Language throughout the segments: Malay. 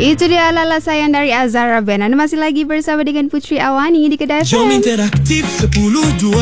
Itu dia ala-ala sayang dari Azhara Band. Anda masih lagi bersama dengan Putri Awani di Kedai FM. Jom interaktif 10-2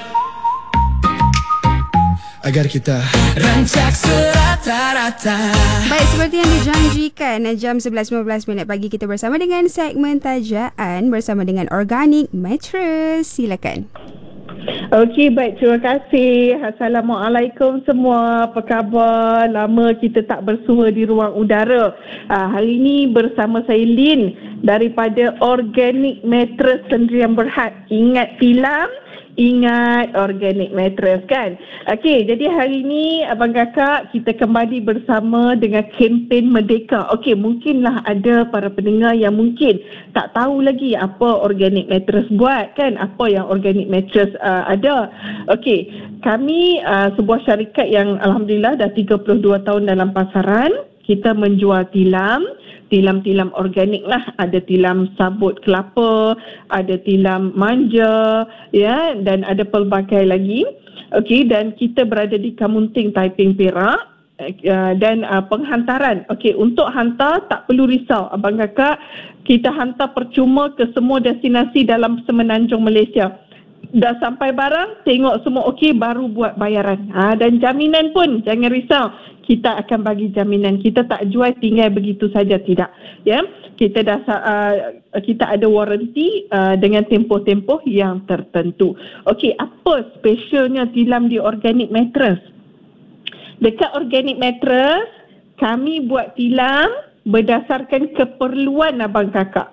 agar kita rancak serata-rata. Baik, seperti yang dijanjikan, jam 11.15 pagi kita bersama dengan segmen tajaan bersama dengan Organic Mattress. Silakan. Okey, baik. Terima kasih. Assalamualaikum semua. Apa khabar? Lama kita tak bersua di ruang udara. Hari ini bersama saya Lin daripada Organic Mattress Sendirian Berhad. Ingat tilam? Ingat Organic Mattress kan? Okey, jadi hari ini abang kakak kita kembali bersama dengan kempen Merdeka. Okey, mungkinlah ada para pendengar yang mungkin tak tahu lagi apa Organic Mattress buat kan? Apa yang Organic Mattress ada. Okey, kami sebuah syarikat yang alhamdulillah dah 32 tahun dalam pasaran. Kita menjual tilam organik lah. Ada tilam sabut kelapa, ada tilam manja, ya, dan ada pelbagai lagi. Okey, dan kita berada di Kamunting, Taiping, Perak. Dan penghantaran. Okey, untuk hantar tak perlu risau abang kakak, kita hantar percuma ke semua destinasi dalam semenanjung Malaysia. Dah sampai barang, tengok semua okey, baru buat bayaran. Dan jaminan pun jangan risau, kita akan bagi jaminan. Kita tak jual tinggal begitu saja, tidak. Ya, kita ada waranti dengan tempoh-tempoh yang tertentu. Okey, apa specialnya tilam di Organic Mattress? Dekat Organic Mattress, kami buat tilam berdasarkan keperluan abang kakak.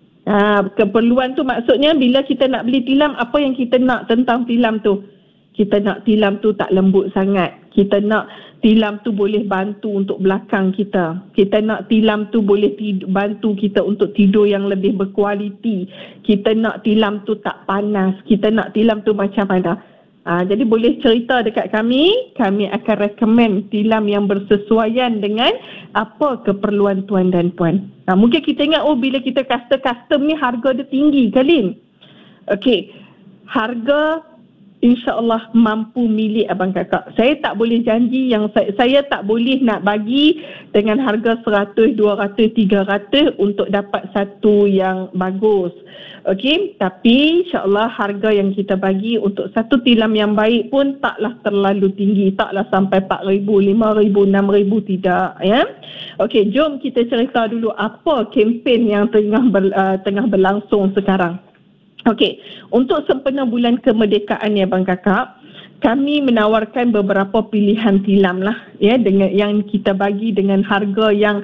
Keperluan tu maksudnya bila kita nak beli tilam, apa yang kita nak tentang tilam tu? Kita nak tilam tu tak lembut sangat. Kita nak tilam tu boleh bantu untuk belakang kita. Kita nak tilam tu boleh bantu kita untuk tidur yang lebih berkualiti. Kita nak tilam tu tak panas. Kita nak tilam tu macam mana? Jadi boleh cerita dekat kami akan recommend tilam yang bersesuaian dengan apa keperluan tuan dan puan. Mungkin kita ingat, bila kita custom ni harga dia tinggi kali. Okey, harga insya-Allah mampu milik abang kakak. Saya tak boleh janji yang saya tak boleh nak bagi dengan harga 100, 200, 300 untuk dapat satu yang bagus. Okey, tapi insya-Allah harga yang kita bagi untuk satu tilam yang baik pun taklah terlalu tinggi, taklah sampai 4,000, 5,000, 6,000, tidak, ya. Okey, jom kita cerita dulu apa kempen yang tengah berlangsung sekarang. Okey, untuk sempena bulan kemerdekaan ni abang kakak, kami menawarkan beberapa pilihan tilam lah, ya, dengan yang kita bagi dengan harga yang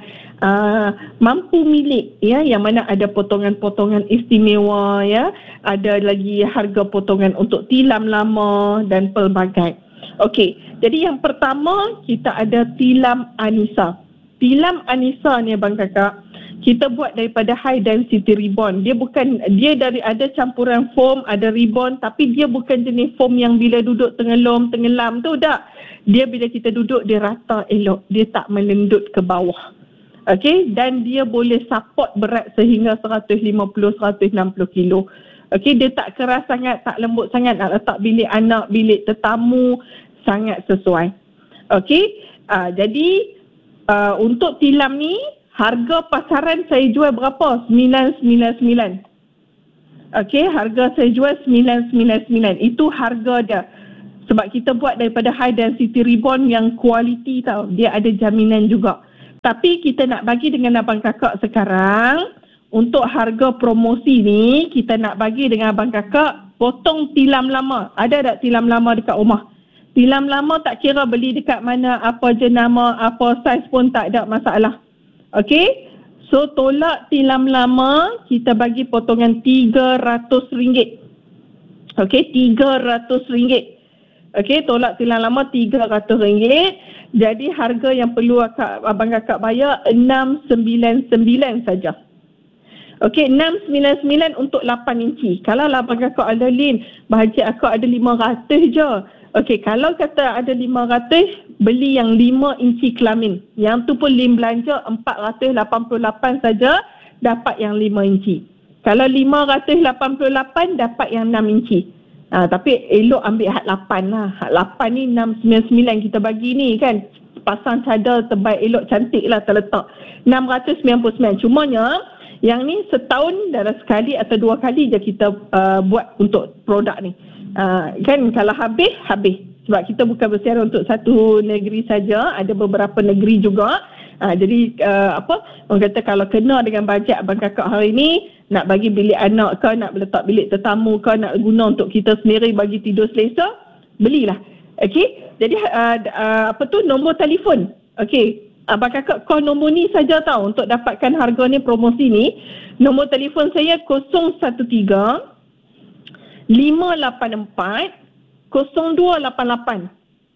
mampu milik, ya, yang mana ada potongan-potongan istimewa, ya, ada lagi harga potongan untuk tilam lama dan pelbagai. Okey, jadi yang pertama kita ada tilam Anissa. Tilam Anissa ni abang kakak, kita buat daripada high density ribbon. Dia dari ada campuran foam, ada ribbon, tapi dia bukan jenis foam yang bila duduk tenggelam tu, tak. Dia bila kita duduk dia rata elok, dia tak melendut ke bawah. Okey, dan dia boleh support berat sehingga 150-160 kilo. Okey, dia tak keras sangat, tak lembut sangat, nak letak bilik anak, bilik tetamu, sangat sesuai. Okey, jadi untuk tilam ni harga pasaran saya jual berapa? 999. Okey, harga saya jual 999. Itu harga dia. Sebab kita buat daripada high density ribbon yang kualiti tau. Dia ada jaminan juga. Tapi kita nak bagi dengan abang kakak sekarang, untuk harga promosi ni, kita nak bagi dengan abang kakak potong tilam lama. Ada tak tilam lama dekat rumah? Tilam lama tak kira beli dekat mana, apa jenama, apa saiz pun tak ada masalah. Okey, so tolak tilam lama, kita bagi potongan RM300. Okey, RM300. Okey, tolak tilam lama RM300. Jadi harga yang perlu abang kakak bayar RM699 saja. Okey, RM699 untuk 8 inci. Kalau abang kakak ada Lin, bahagia akak ada 500 je. Okey, kalau kata ada 500, beli yang 5 inci kelamin. Yang tu pun Lin belanja 488 saja, dapat yang 5 inci. Kalau 588, dapat yang 6 inci. Tapi elok ambil had 8 lah. Had 8 ni 699 kita bagi ni kan. pasang cadar terbaik elok cantik lah terletak 699. Cumanya yang ni setahun dalam sekali atau 2 kali je kita buat untuk produk ni. Kan kalau habis sebab kita bukan bersiaran untuk satu negeri saja, ada beberapa negeri juga. Jadi orang kata kalau kena dengan bajet abang kakak hari ni, nak bagi bilik anak ke, nak letak bilik tetamu ke, nak guna untuk kita sendiri bagi tidur selesa, belilah. Okey, jadi nombor telefon. Okey, abang kakak call nombor ni saja tahu untuk dapatkan harga ni, promosi ni. Nombor telefon saya 013 584 0288. 013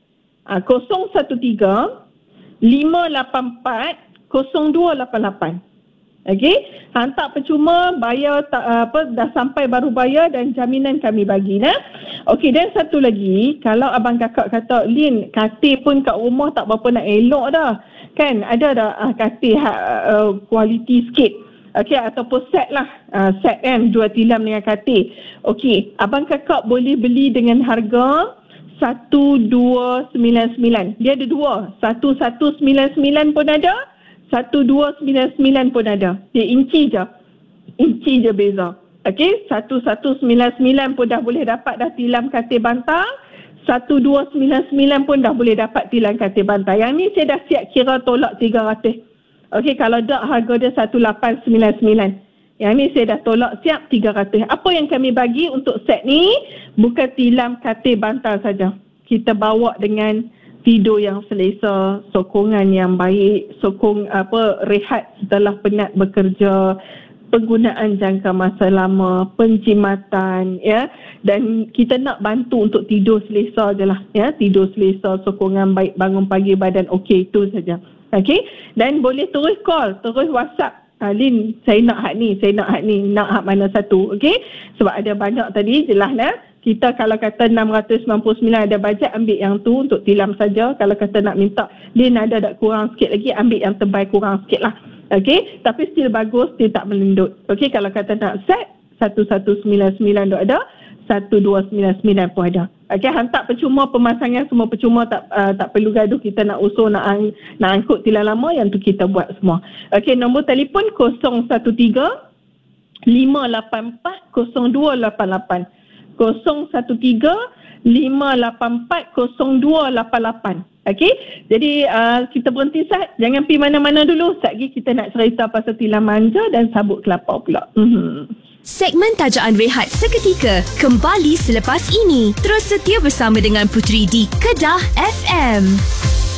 584 0288. Okey, hantar percuma, bayar dah sampai baru bayar dan jaminan kami bagi Okey, dan satu lagi, kalau abang kakak kata, Lin, katil pun kat rumah tak berapa nak elok dah. Kan ada dah katil kualiti sikit. Okey, ataupun set lah. Set kan, 2 tilam dengan katil. Okey, abang kakak boleh beli dengan harga 1299. Dia ada 2. 1199 pun ada, 1299 pun ada. Dia inci je beza. Okey, 1199 pun dah boleh dapat dah tilam katil bantal, 1299 pun dah boleh dapat tilam katil bantal. Yang ni saya dah siap kira tolak 300. Okey, kalau tak harga dia 1899. Yang ni saya dah tolak siap 300. Apa yang kami bagi untuk set ni bukan tilam katil bantal saja. Kita bawa dengan tidur yang selesa, sokongan yang baik, rehat setelah penat bekerja, penggunaan jangka masa lama, penjimatan, ya. Dan kita nak bantu untuk tidur selesa je lah, ya. Tidur selesa, sokongan baik, bangun pagi badan okey, itu saja. Okey, dan boleh terus call, terus WhatsApp. Lin, saya nak hak ni, nak hak mana satu. Okey, sebab ada banyak tadi, jelas lah. Kita kalau kata 699 ada bajet, ambil yang tu untuk tilam saja. Kalau kata nak minta, Lin ada tak kurang sikit lagi, ambil yang terbaik kurang sikit lah. Okey, tapi still bagus, dia tak melendut. Okey, kalau kata nak set 1199 tu ada, 1299 pun ada. Okey, hantar percuma, pemasangan semua percuma, tak perlu gaduh kita nak usul, nak angkut tilam lama, yang tu kita buat semua. Okey, nombor telefon 013 584 0288. 013 584 0288. Okey, jadi kita berhenti Sat, jangan pergi mana-mana dulu. Sat lagi kita nak cerita pasal tilam manja dan sabut kelapa pula. Segmen Tajaan Rehat seketika kembali selepas ini. Terus setia bersama dengan Puteri di Kedah FM.